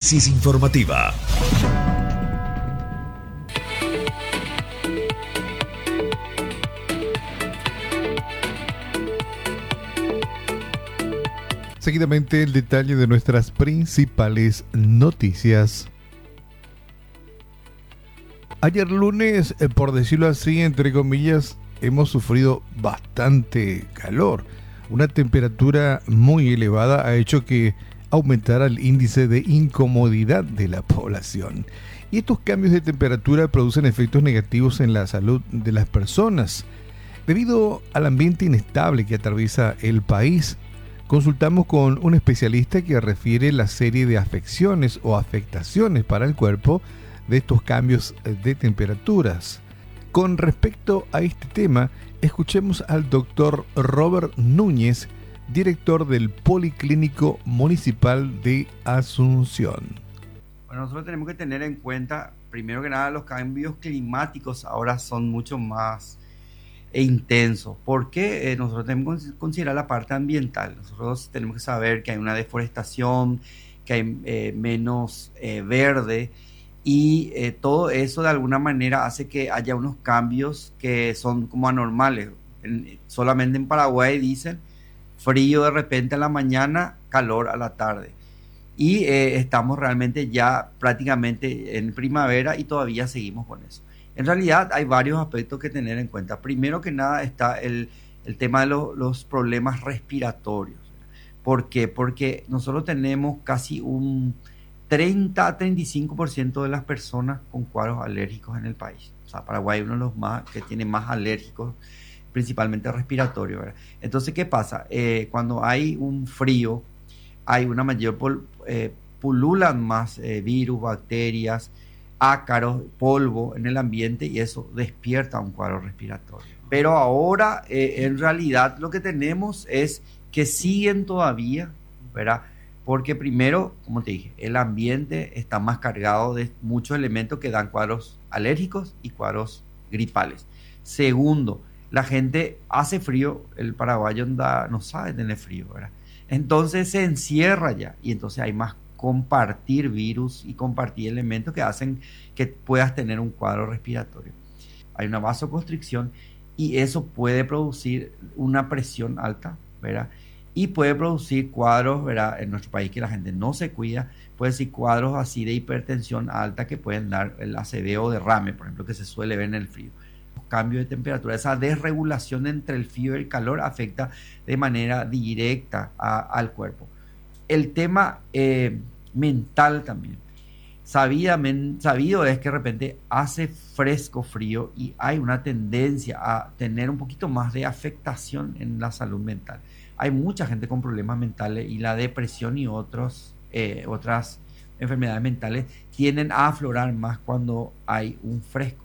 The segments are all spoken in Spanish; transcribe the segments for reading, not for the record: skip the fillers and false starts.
Síntesis informativa. Seguidamente el detalle de nuestras principales noticias. Ayer lunes, por decirlo así, entre comillas, hemos sufrido bastante calor. Una temperatura muy elevada ha hecho que aumentara el índice de incomodidad de la población. Y estos cambios de temperatura producen efectos negativos en la salud de las personas. Debido al ambiente inestable que atraviesa el país, consultamos con un especialista que refiere la serie de afecciones o afectaciones para el cuerpo de estos cambios de temperaturas. Con respecto a este tema, escuchemos al doctor Robert Núñez, director del Policlínico Municipal de Asunción. Bueno, nosotros tenemos que tener en cuenta, primero que nada, los cambios climáticos ahora son mucho más intensos. ¿Por qué? Nosotros tenemos que considerar la parte ambiental. Nosotros tenemos que saber que hay una deforestación, que hay menos verde, y todo eso de alguna manera hace que haya unos cambios que son como anormales. Solamente en Paraguay dicen frío de repente a la mañana, calor a la tarde. Y estamos realmente ya prácticamente en primavera y todavía seguimos con eso. En realidad hay varios aspectos que tener en cuenta. Primero que nada está el tema de los problemas respiratorios. ¿Por qué? Porque nosotros tenemos casi un 30 a 35% de las personas con cuadros alérgicos en el país. O sea, Paraguay es uno de los más que tiene más alérgicos, principalmente respiratorios, ¿verdad? Entonces, ¿qué pasa? Cuando hay un frío, hay una mayor pululan más virus, bacterias, ácaros, polvo en el ambiente, y eso despierta un cuadro respiratorio. Pero ahora, en realidad, lo que tenemos es que siguen todavía, ¿verdad? Porque primero, como te dije, el ambiente está más cargado de muchos elementos que dan cuadros alérgicos y cuadros gripales. Segundo, la gente hace frío, el paraguayo no sabe tener frío, ¿verdad? Entonces se encierra ya, y entonces hay más compartir virus y compartir elementos que hacen que puedas tener un cuadro respiratorio. Hay una vasoconstricción y eso puede producir una presión alta, ¿verdad? Y puede producir cuadros, ¿verdad? En nuestro país que la gente no se cuida, puede decir cuadros así de hipertensión alta que pueden dar el ACV o derrame, por ejemplo, que se suele ver en el frío. Los cambios de temperatura, esa desregulación entre el frío y el calor afecta de manera directa al cuerpo. El tema mental también. Sabido es que de repente hace fresco, frío, y hay una tendencia a tener un poquito más de afectación en la salud mental. Hay mucha gente con problemas mentales y la depresión y otras enfermedades mentales tienden a aflorar más cuando hay un fresco.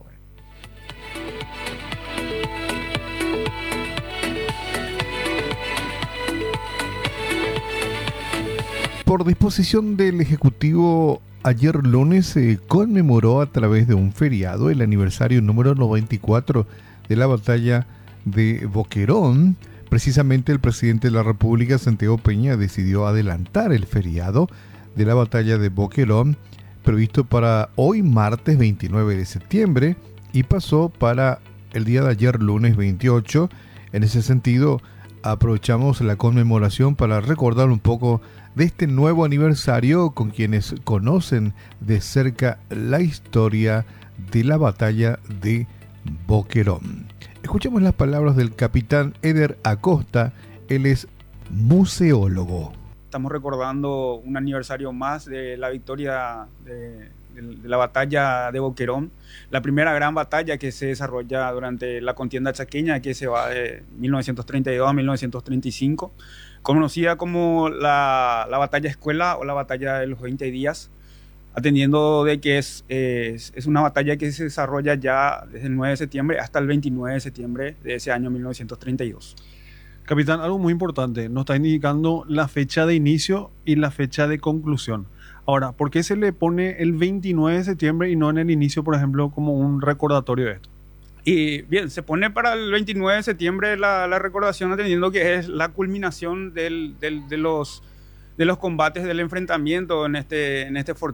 Por disposición del Ejecutivo, ayer lunes se conmemoró a través de un feriado el aniversario número 94 de la batalla de Boquerón. Precisamente el presidente de la República, Santiago Peña, decidió adelantar el feriado de la batalla de Boquerón, previsto para hoy martes 29 de septiembre, y pasó para el día de ayer lunes 28. En ese sentido, aprovechamos la conmemoración para recordar un poco de este nuevo aniversario con quienes conocen de cerca la historia de la batalla de Boquerón. Escuchemos las palabras del capitán Eder Acosta. Él es museólogo. Estamos recordando un aniversario más de la victoria de la batalla de Boquerón, la primera gran batalla que se desarrolla durante la contienda chaqueña, que se va de 1932 a 1935, conocida como la batalla escuela o la batalla de los 20 días, atendiendo de que es una batalla que se desarrolla ya desde el 9 de septiembre hasta el 29 de septiembre de ese año 1932. Capitán, algo muy importante, nos está indicando la fecha de inicio y la fecha de conclusión. Ahora, ¿por qué se le pone el 29 de septiembre y no en el inicio, por ejemplo, como un recordatorio de esto? Y bien, se pone para el 29 de septiembre la recordación, atendiendo que es la culminación de los combates, del enfrentamiento en este